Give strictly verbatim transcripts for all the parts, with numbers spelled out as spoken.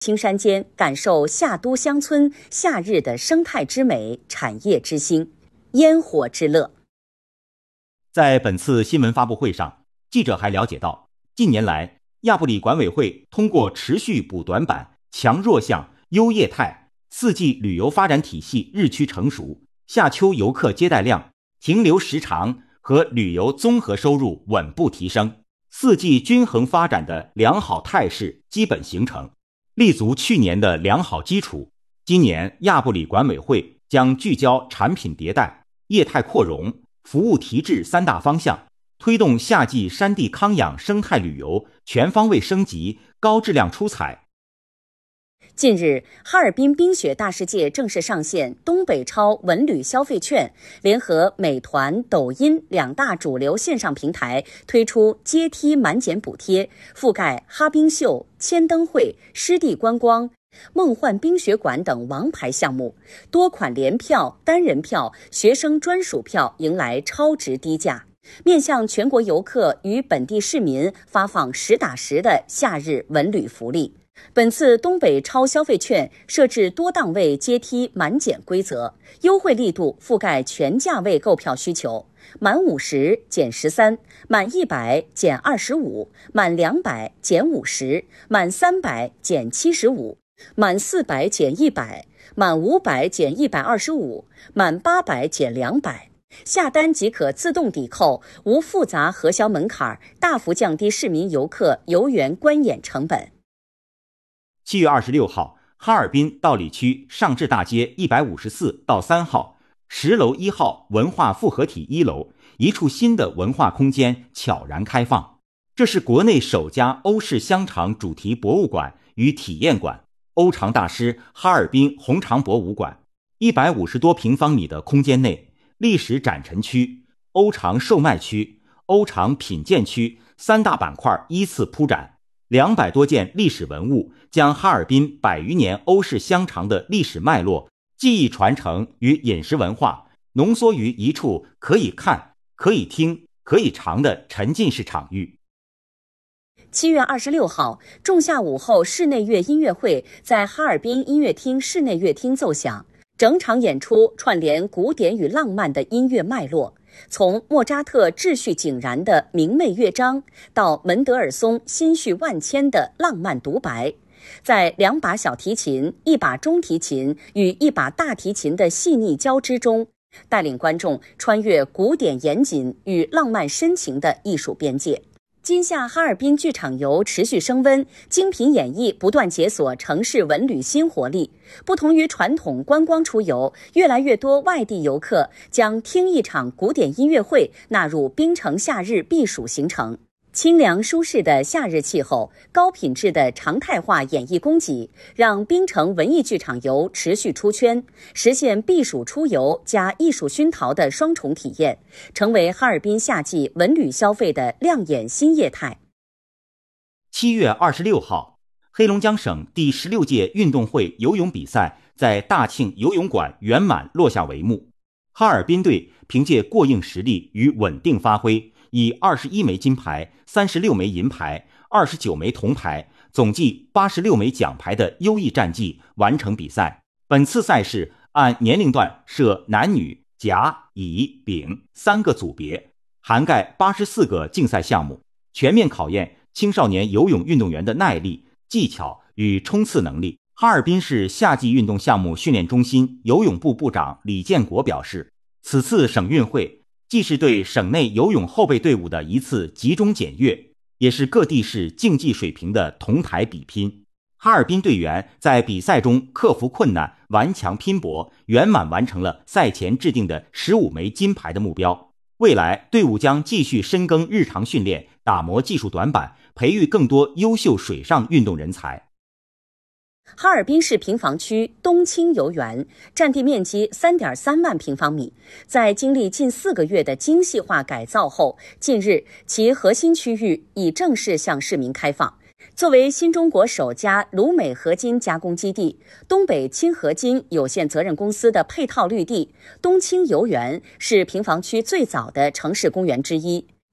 青山间感受夏都乡村夏日的生态之美、产业之兴、烟火之乐。 在本次新闻发布会上，记者还了解到，近年来亚布里管委会通过持续补短板、强弱项、优业态，四季旅游发展体系日趋成熟，夏秋游客接待量、停留时长和旅游综合收入稳步提升，四季均衡发展的良好态势基本形成。立足去年的良好基础，今年亚布里管委会将聚焦产品迭代、业态扩容、服务提质三大方向，推动夏季山地康养生态旅游全方位升级、高质量出彩。 近日，哈尔滨冰雪大世界正式上线东北超文旅消费券，联合美团、抖音两大主流线上平台推出阶梯满减补贴，覆盖哈冰秀、千灯会、湿地观光、梦幻冰雪馆等王牌项目，多款联票、单人票、学生专属票迎来超值低价，面向全国游客与本地市民发放实打实的夏日文旅福利。本次东北超消费券设置多档位阶梯满减规则，优惠力度覆盖全价位购票需求，满五十减十三，满一百减二十五，满两百减五十，满三百减七十五，满四百减一百，满五百减一百二十五，满八百减两百。下单即可自动抵扣，无复杂核销门槛，大幅降低市民游客游园观演成本。 七月二十六号，哈尔滨道里区上志大街一百五十四到三号十楼一号文化复合体一楼，一处新的文化空间悄然开放。这是国内首家欧式香肠主题博物馆与体验馆——欧肠大师哈尔滨红肠博物馆。一百五十多平方米的空间内，历史展陈区、欧肠售卖区、欧肠品鉴区三大板块依次铺展。两百多件历史文物将哈尔滨百余年欧式香肠的历史脉络、技艺传承与饮食文化浓缩于一处可以看、可以听、可以尝的沉浸式场域。 七月二十六号，仲夏午后室内乐音乐会在哈尔滨音乐厅室内乐厅奏响，整场演出串联古典与浪漫的音乐脉络。从莫扎特秩序井然的明媚乐章，到门德尔松心绪万千的浪漫独白，在两把小提琴、一把中提琴与一把大提琴的细腻交织中，带领观众穿越古典严谨与浪漫深情的艺术边界。今夏哈尔滨剧场游持续升温，精品演绎不断解锁城市文旅新活力。不同于传统观光出游，越来越多外地游客将听一场古典音乐会纳入冰城夏日避暑行程。清凉舒适的夏日气候，高品质的常态化演绎供给，让冰城文艺剧场游持续出圈，实现避暑出游加艺术熏陶的双重体验，成为哈尔滨夏季文旅消费的亮眼新业态。 七月二十六号，黑龙江省第十六届运动会游泳比赛在大庆游泳馆圆满落下帷幕。哈尔滨队凭借过硬实力与稳定发挥，以二十一枚金牌、三十六枚银牌、二十九枚铜牌，总计八十六枚奖牌的优异战绩完成比赛。本次赛事按年龄段设男女、甲、乙、丙三个组别，涵盖八十四个竞赛项目，全面考验青少年游泳运动员的耐力、技巧与冲刺能力。哈尔滨市夏季运动项目训练中心游泳部部长李建国表示，此次省运会既是对省内游泳后备队伍的一次集中检阅，也是各地市竞技水平的同台比拼。哈尔滨队员在比赛中克服困难，顽强拼搏，圆满完成了赛前制定的十五枚金牌的目标。未来队伍将继续深耕日常训练，打磨技术短板，培育更多优秀水上运动人才。 哈尔滨市平房区东青游园占地面积 三点三万平方米，在经历近四个月的精细化改造后，近日其核心区域已正式向市民开放。作为新中国首家鲁美合金加工基地，东北青合金有限责任公司的配套绿地东青游园是平房区最早的城市公园之一。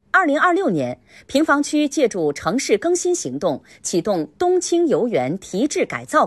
二零二六年，平房区借助城市更新行动，启动冬青游园提质改造